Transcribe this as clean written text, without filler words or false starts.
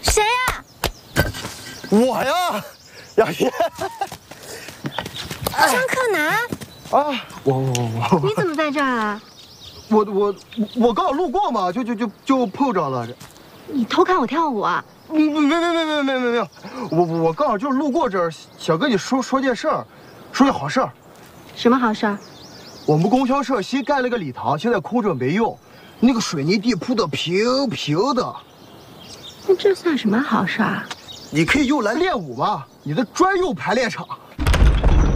谁呀？ 我呀，雅欣。 张克南。 啊，我。 你怎么在这儿啊？ 我刚好路过嘛，就碰着了。 你偷看我跳舞啊？ 没有，我刚好就是路过这儿，想跟你说件事儿，说件好事儿。 什么好事儿？ 我们供销社新盖了个礼堂，现在空着没用，那个水泥地铺的平平的。 那这算什么好事儿啊？ 你可以用来练舞嘛，你的专用排练场。